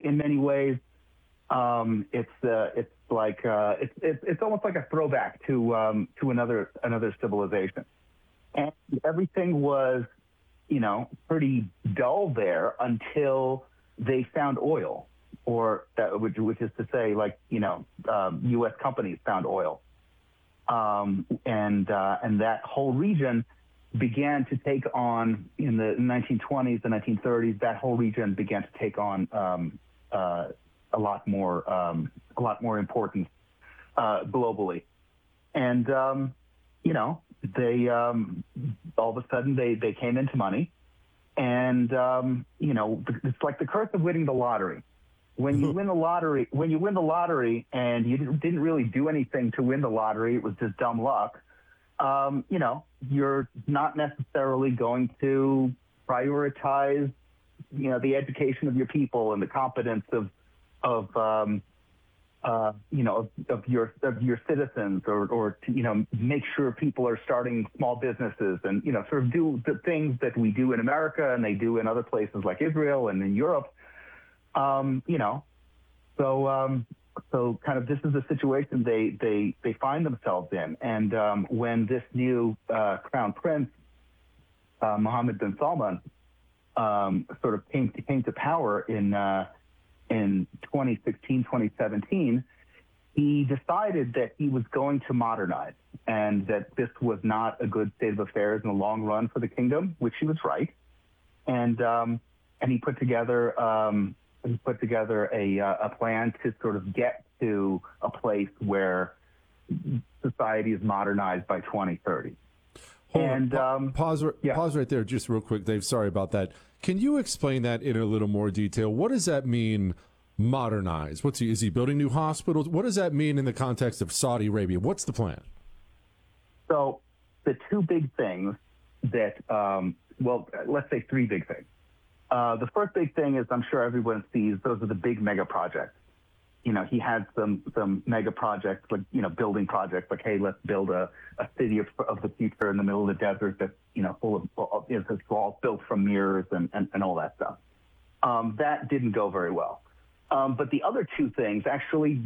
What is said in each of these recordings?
in many ways, it's like it's almost like a throwback to another civilization, and everything was, pretty dull there until they found oil, or that, which is to say, like, U.S. companies found oil, and that whole region began to take on, in the 1920s, the 1930s. That whole region began to take on a lot more importance globally, and they all of a sudden they came into money, and it's like the curse of winning the lottery. When you win the lottery, and you didn't really do anything to win the lottery, it was just dumb luck. You're not necessarily going to prioritize, the education of your people and the competence of your citizens, or to, make sure people are starting small businesses, and, sort of do the things that we do in America and they do in other places like Israel and in Europe. So kind of this is the situation they find themselves in. And when this new crown prince, Mohammed bin Salman, sort of came to power in 2016, 2017, he decided that he was going to modernize, and that this was not a good state of affairs in the long run for the kingdom, which he was right. And he put together a plan to sort of get to a place where society is modernized by 2030. Pause right there just real quick, Dave. Sorry about that. Can you explain that in a little more detail? What does that mean, modernize? Is he building new hospitals? What does that mean in the context of Saudi Arabia? What's the plan? So the two big things that, let's say three big things. The first big thing is, I'm sure everyone sees, those are the big mega projects. He had some mega projects, like, building projects, like, hey, let's build a city of the future in the middle of the desert that's, full of, it's all built from mirrors and all that stuff. That didn't go very well. But the other two things actually,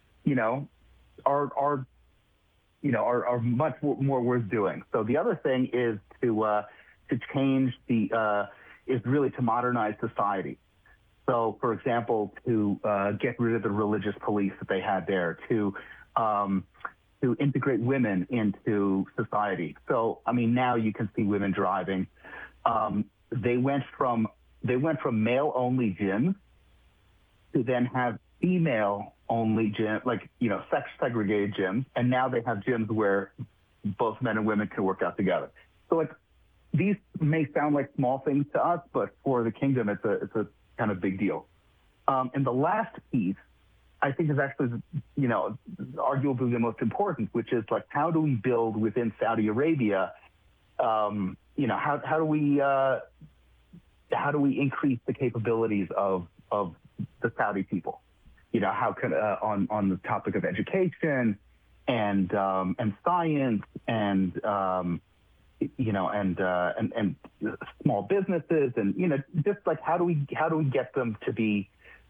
are much more worth doing. So the other thing is to change is really to modernize society. So, for example, to get rid of the religious police that they had there, to integrate women into society. So, I mean, now you can see women driving. They went from male-only gyms to then have female-only gyms, like, sex-segregated gyms, and now they have gyms where both men and women can work out together. So, like, these may sound like small things to us, but for the kingdom, it's a kind of big deal. And the last piece, I think, is actually, arguably the most important, which is, like, how do we build within Saudi Arabia? How do we increase the capabilities of the Saudi people? How can on the topic of education and science and small businesses, and just like how do we get them to be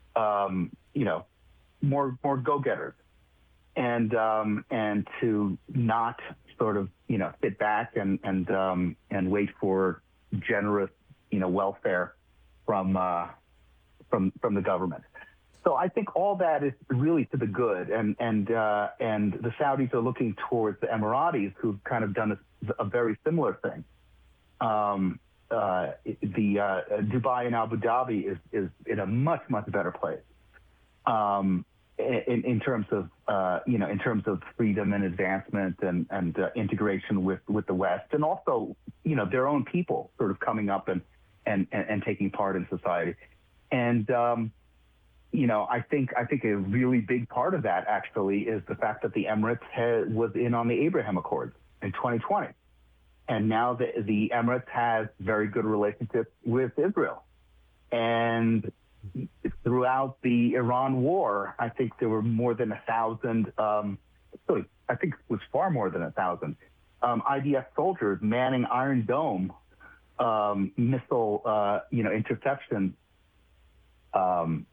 more go-getters, and to not sort of sit back and wait for generous welfare from the government. So I think all that is really to the good, and the Saudis are looking towards the Emiratis, who've kind of done a very similar thing. Dubai and Abu Dhabi is in a much better place in terms of freedom and advancement and integration with the West, and also their own people sort of coming up and taking part in society. And I think a really big part of that actually is the fact that the Emirates was in on the Abraham Accords in 2020. And now the Emirates has very good relationships with Israel. And throughout the Iran war, I think there were more than 1,000, I think it was far more than 1,000, IDF soldiers manning Iron Dome missile, interception